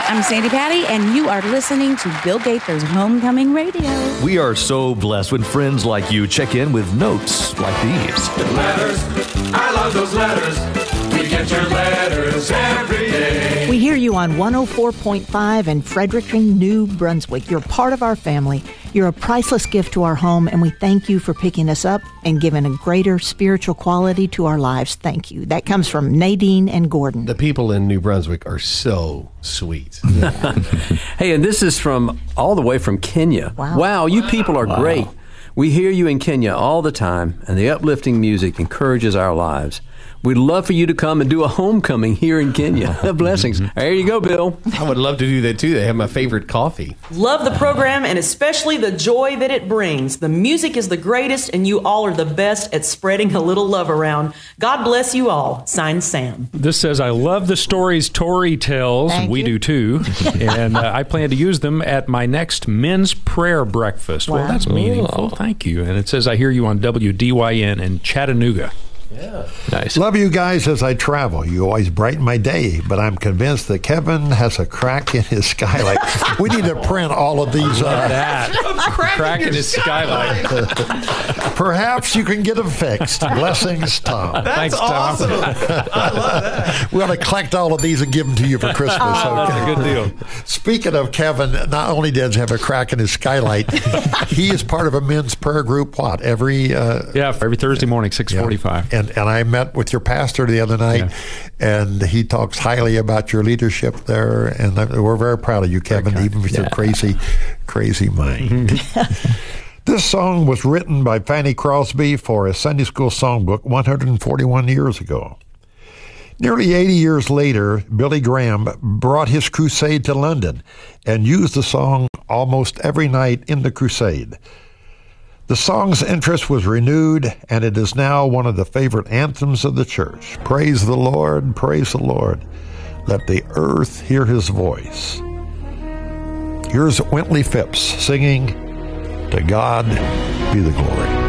I'm Sandy Patty, and you are listening to Bill Gaither's Homecoming Radio. We are so blessed when friends like you check in with notes like these. Letters, I love those letters. We get your letters every day. We hear you on 104.5 in Fredericton, New Brunswick. You're part of our family. You're a priceless gift to our home, and we thank you for picking us up and giving a greater spiritual quality to our lives. Thank you. That comes from Nadine and Gordon. The people in New Brunswick are so sweet. Hey, and this is from all the way from Kenya. Wow, you people are great. We hear you in Kenya all the time, and the uplifting music encourages our lives. We'd love for you to come and do a homecoming here in Kenya. Blessings. There you go, Bill. I would love to do that, too. They have my favorite coffee. Love the program and especially the joy that it brings. The music is the greatest, and you all are the best at spreading a little love around. God bless you all. Signed, Sam. This says, I love the stories Tori tells. Thank we you. do, too. And I plan to use them at my next men's prayer breakfast. Wow. Well, that's meaningful. Thank you. And it says, I hear you on WDYN in Chattanooga. Yeah. Nice. Love you guys as I travel. You always brighten my day, but I'm convinced that Kevin has a crack in his skylight. We need to print all of these. That. Crack in his skylight. Perhaps you can get them fixed. Blessings, Tom. Thanks, Tom. Awesome. I love that. We ought to collect all of these and give them to you for Christmas. That's Okay? a good deal. Speaking of Kevin, not only does he have a crack in his skylight, he is part of a men's prayer group, every Thursday morning, 6:45. And I met with your pastor the other night, and he talks highly about your leadership there, and we're very proud of you, Kevin, even with your crazy mind. This song was written by Fanny Crosby for a Sunday school songbook 141 years ago. Nearly 80 years later, Billy Graham brought his crusade to London and used the song almost every night in the crusade. The song's interest was renewed, and it is now one of the favorite anthems of the church. Praise the Lord, praise the Lord. Let the earth hear his voice. Here's Wintley Phipps singing, To God Be the Glory.